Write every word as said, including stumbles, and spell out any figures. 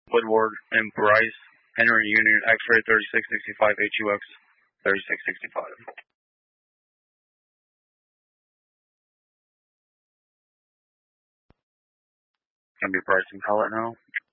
Woodward and Bryce, entering Union X-ray thirty-six sixty-five H U X thirty-six sixty-five. Gonna be Bryce and Pallet now.